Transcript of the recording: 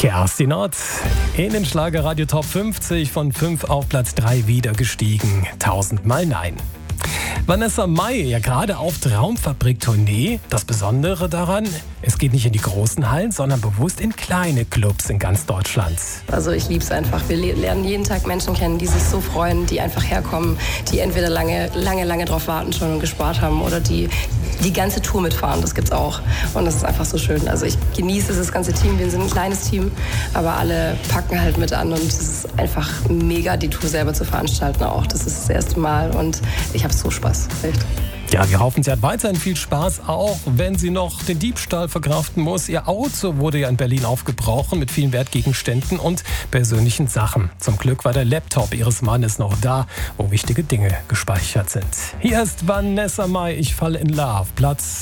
Kerstin Ott in den Schlagerradio Top 50 von 5 auf Platz 3 wieder gestiegen. 1000-mal Nein. Vanessa Mai, ja gerade auf Traumfabrik-Tournee. Das Besondere daran, es geht nicht in die großen Hallen, sondern bewusst in kleine Clubs in ganz Deutschland. Also ich liebe es einfach. Wir lernen jeden Tag Menschen kennen, die sich so freuen, die einfach herkommen, die entweder lange drauf warten schon und gespart haben oder die ganze Tour mitfahren. Das gibt's auch. Und das ist einfach so schön. Also ich genieße das ganze Team. Wir sind ein kleines Team, aber alle packen halt mit an und es ist einfach mega, die Tour selber zu veranstalten auch. Das ist das erste Mal und ich habe so Spaß. Echt. Ja, wir hoffen, sie hat weiterhin viel Spaß, auch wenn sie noch den Diebstahl verkraften muss. Ihr Auto wurde ja in Berlin aufgebrochen mit vielen Wertgegenständen und persönlichen Sachen. Zum Glück war der Laptop ihres Mannes noch da, wo wichtige Dinge gespeichert sind. Hier ist Vanessa Mai, ich falle in Love, Platz